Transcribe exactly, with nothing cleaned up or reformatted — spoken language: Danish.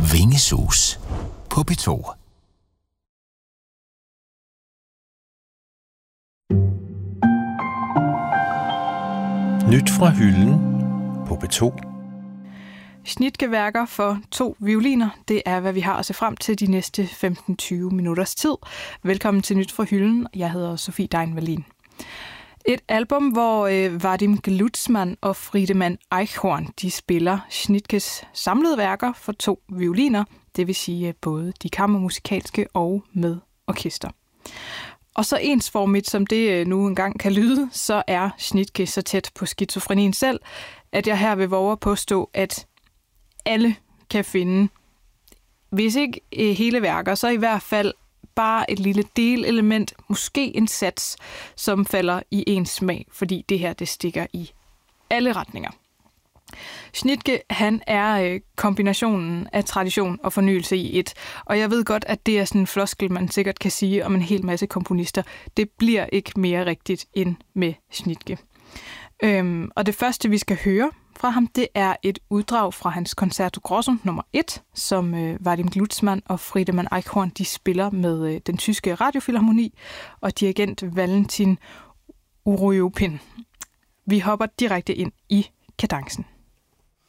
Vingesus på P to. Nyt fra hylden på P to. Schnitgerværker for to violiner, det er, hvad vi har at se frem til de næste femten til tyve minutters tid. Velkommen til Nyt fra hylden. Jeg hedder Sofie Dein Wallin. Et album, hvor øh, Vadim Glucksmann og Friedemann Eichhorn, de spiller Schnittges samlede værker for to violiner, det vil sige både de kammermusikalske og med orkester. Og så ensformigt, som det nu engang kan lyde, så er Schnittke så tæt på skizofrenien selv, at jeg her vil våge at påstå, at alle kan finde, hvis ikke hele værker, så i hvert fald bare et lille delelement, måske en sats, som falder i ens smag, fordi det her, det stikker i alle retninger. Schnittke, han er kombinationen af tradition og fornyelse i et, og jeg ved godt, at det er sådan en floskel, man sikkert kan sige om en hel masse komponister. Det bliver ikke mere rigtigt end med Schnittke. Øhm, og det første, vi skal høre fra ham, det er et uddrag fra hans Concerto Grosso nummer et, som øh, Vadim Glucksmann og Friedemann Eichhorn, de spiller med øh, den tyske radiofilharmoni og dirigent Valentin Uryopin. Vi hopper direkte ind i kadencen.